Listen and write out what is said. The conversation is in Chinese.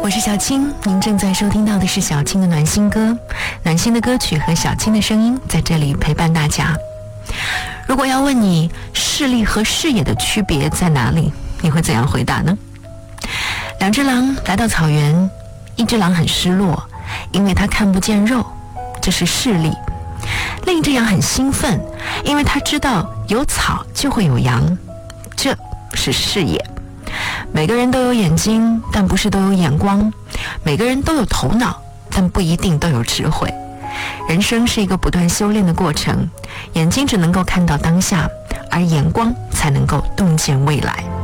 我是小青，您正在收听到的是小青的暖心歌，暖心的歌曲和小青的声音在这里陪伴大家。如果要问你视力和视野的区别在哪里，你会怎样回答呢？两只狼来到草原，一只狼很失落，因为它看不见肉，这是视力；另一只羊很兴奋，因为它知道有草就会有羊，这是视野。每个人都有眼睛，但不是都有眼光；每个人都有头脑，但不一定都有智慧。人生是一个不断修炼的过程，眼睛只能够看到当下，而眼光才能够洞见未来。